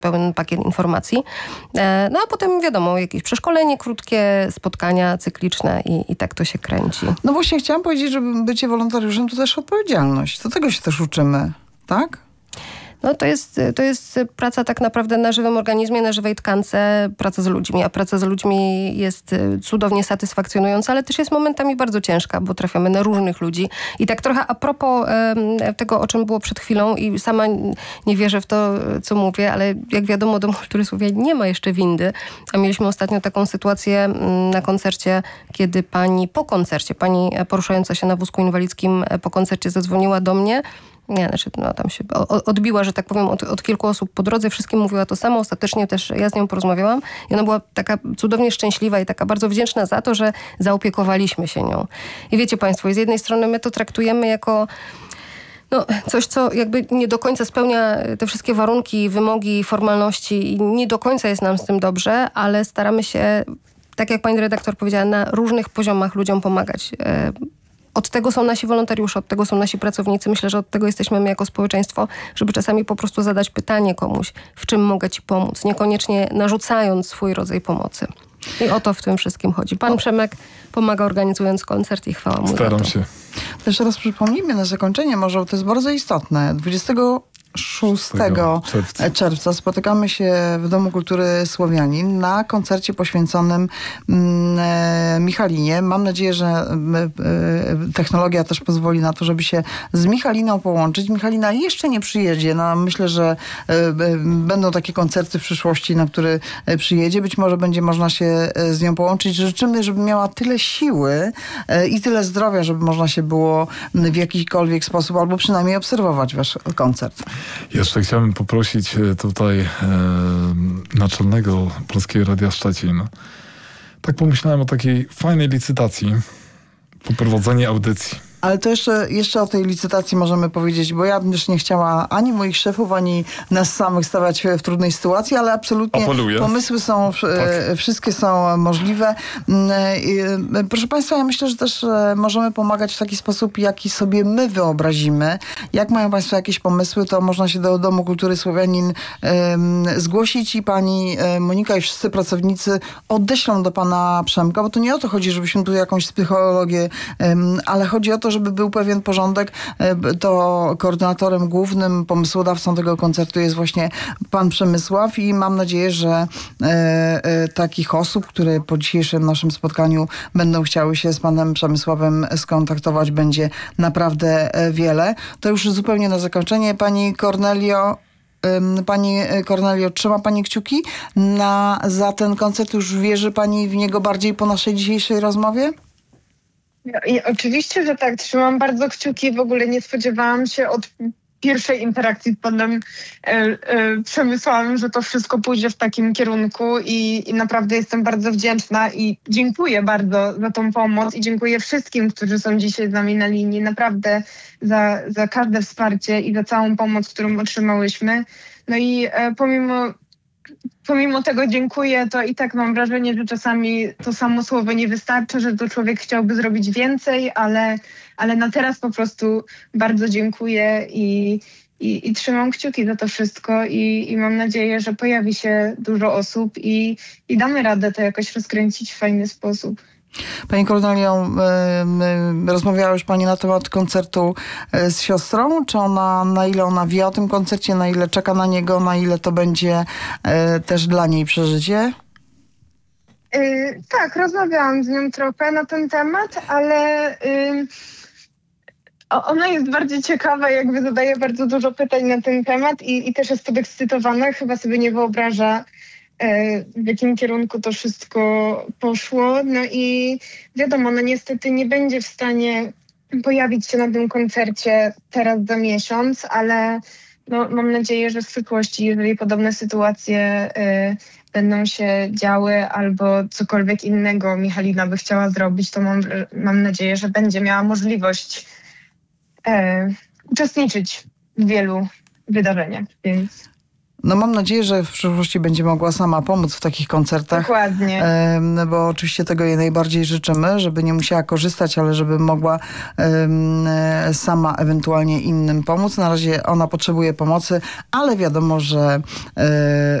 pełen pakiet informacji. No a potem wiadomo, jakieś przeszkolenie krótkie, spotkania cykliczne i tak to się kręci. No właśnie chciałam powiedzieć, że bycie wolontariuszem to też odpowiedzialność. Do tego się też uczymy, tak? No to jest praca tak naprawdę na żywym organizmie, na żywej tkance, praca z ludźmi. A praca z ludźmi jest cudownie satysfakcjonująca, ale też jest momentami bardzo ciężka, bo trafiamy na różnych ludzi. I tak trochę a propos tego, o czym było przed chwilą i sama nie wierzę w to, co mówię, ale jak wiadomo, Dom Kultury Słowianin nie ma jeszcze windy. A mieliśmy ostatnio taką sytuację na koncercie, kiedy pani poruszająca się na wózku inwalidzkim po koncercie zadzwoniła do mnie. Tam się odbiła, że tak powiem, od kilku osób po drodze. Wszystkim mówiła to samo. Ostatecznie też ja z nią porozmawiałam i ona była taka cudownie szczęśliwa i taka bardzo wdzięczna za to, że zaopiekowaliśmy się nią. I wiecie państwo, z jednej strony my to traktujemy jako coś, co jakby nie do końca spełnia te wszystkie warunki, wymogi, formalności i nie do końca jest nam z tym dobrze, ale staramy się, tak jak pani redaktor powiedziała, na różnych poziomach ludziom pomagać. Od tego są nasi wolontariusze, od tego są nasi pracownicy. Myślę, że od tego jesteśmy my jako społeczeństwo, żeby czasami po prostu zadać pytanie komuś, w czym mogę ci pomóc, niekoniecznie narzucając swój rodzaj pomocy. I o to w tym wszystkim chodzi. Pan Przemek pomaga organizując koncert i chwała mu za to. Staram się. Też raz przypomnijmy na zakończenie, może to jest bardzo istotne. 26 czerwca spotykamy się w Domu Kultury Słowianin na koncercie poświęconym Michalinie. Mam nadzieję, że technologia też pozwoli na to, żeby się z Michaliną połączyć. Michalina jeszcze nie przyjedzie. No, myślę, że będą takie koncerty w przyszłości, na które przyjedzie. Być może będzie można się z nią połączyć. Życzymy, żeby miała tyle siły i tyle zdrowia, żeby można się było w jakikolwiek sposób albo przynajmniej obserwować wasz koncert. Jeszcze chciałbym poprosić tutaj naczelnego Polskiego Radia Szczecin. Tak pomyślałem o takiej fajnej licytacji, poprowadzenie audycji. Ale to jeszcze o tej licytacji możemy powiedzieć, bo ja bym też nie chciała ani moich szefów, ani nas samych stawiać w trudnej sytuacji, ale absolutnie apeluję. Pomysły są, wszystkie są możliwe. Proszę państwa, ja myślę, że też możemy pomagać w taki sposób, jaki sobie my wyobrazimy. Jak mają państwo jakieś pomysły, to można się do Domu Kultury Słowianin zgłosić i pani Monika i wszyscy pracownicy odeślą do pana Przemka, bo to nie o to chodzi, żebyśmy tu jakąś psychologię, ale chodzi o to, żeby był pewien porządek. To koordynatorem głównym, pomysłodawcą tego koncertu jest właśnie pan Przemysław i mam nadzieję, że takich osób, które po dzisiejszym naszym spotkaniu będą chciały się z panem Przemysławem skontaktować, będzie naprawdę wiele. To już zupełnie na zakończenie. Pani Kornelio, trzyma pani kciuki za ten koncert? Już wierzy pani w niego bardziej po naszej dzisiejszej rozmowie? I oczywiście, że tak. Trzymam bardzo kciuki. W ogóle nie spodziewałam się od pierwszej interakcji z panem Przemysławem, że to wszystko pójdzie w takim kierunku i naprawdę jestem bardzo wdzięczna i dziękuję bardzo za tą pomoc i dziękuję wszystkim, którzy są dzisiaj z nami na linii. Naprawdę za każde wsparcie i za całą pomoc, którą otrzymałyśmy. No i pomimo tego dziękuję, to i tak mam wrażenie, że czasami to samo słowo nie wystarczy, że to człowiek chciałby zrobić więcej, ale na teraz po prostu bardzo dziękuję i trzymam kciuki za to wszystko i mam nadzieję, że pojawi się dużo osób i damy radę to jakoś rozkręcić w fajny sposób. Pani Kornelio, rozmawiała już pani na temat koncertu z siostrą? Czy na ile ona wie o tym koncercie, na ile czeka na niego, na ile to będzie też dla niej przeżycie? Tak, rozmawiałam z nią trochę na ten temat, ale ona jest bardzo ciekawa, jakby zadaje bardzo dużo pytań na ten temat i też jest podekscytowana, chyba sobie nie wyobraża, w jakim kierunku to wszystko poszło. No i wiadomo, no niestety nie będzie w stanie pojawić się na tym koncercie teraz za miesiąc, ale no, mam nadzieję, że w przyszłości, jeżeli podobne sytuacje będą się działy albo cokolwiek innego Michalina by chciała zrobić, to mam nadzieję, że będzie miała możliwość uczestniczyć w wielu wydarzeniach, więc... No mam nadzieję, że w przyszłości będzie mogła sama pomóc w takich koncertach. Dokładnie. Bo oczywiście tego jej najbardziej życzymy, żeby nie musiała korzystać, ale żeby mogła sama ewentualnie innym pomóc. Na razie ona potrzebuje pomocy, ale wiadomo, że